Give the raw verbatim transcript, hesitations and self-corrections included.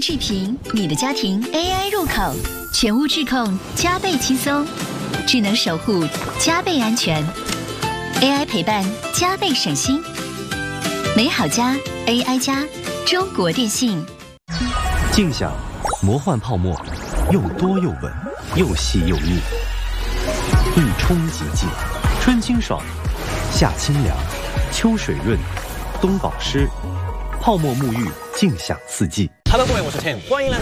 智屏，你的家庭 A I 入口，全屋智控加倍轻松，智能守护加倍安全 ，A I 陪伴加倍省心。美好家 A I 家，中国电信。 静享魔幻泡沫，又多又稳，又细又密，一冲即净，春清爽，夏清凉，秋水润，冬保湿，泡沫沐浴，静享四季。 Hello， 各位，我是 Tim， 欢迎来